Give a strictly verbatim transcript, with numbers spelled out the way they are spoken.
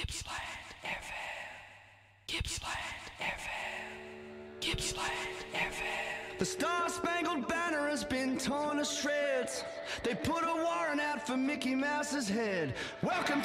Gippsland F M. Gippsland F M. Gippsland F M. The Star-Spangled Banner has been torn to shreds. They put a warrant out for Mickey Mouse's head. Welcome